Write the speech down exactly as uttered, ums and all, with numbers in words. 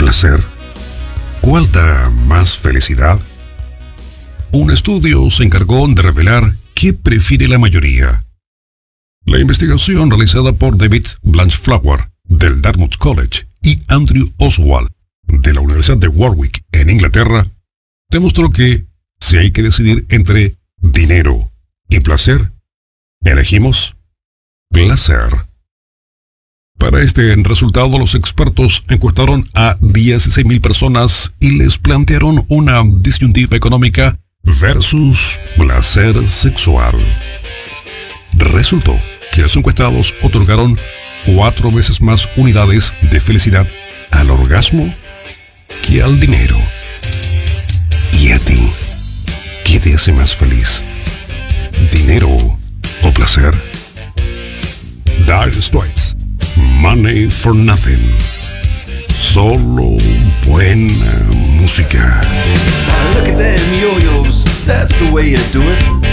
placer? ¿Cuál da más felicidad? Un estudio se encargó de revelar qué prefiere la mayoría. La investigación realizada por David Blanchflower del Dartmouth College y Andrew Oswald de la Universidad de Warwick en Inglaterra demostró que si hay que decidir entre dinero y placer, elegimos placer. Para este resultado, los expertos encuestaron a dieciséis mil personas y les plantearon una disyuntiva económica versus placer sexual. Resultó que los encuestados otorgaron cuatro veces más unidades de felicidad al orgasmo que al dinero. ¿Y a ti? ¿Qué te hace más feliz? ¿Dinero o placer? Dire Straits, Money for Nothing. Solo buena música. Look at them yo-yos, that's the way to do it.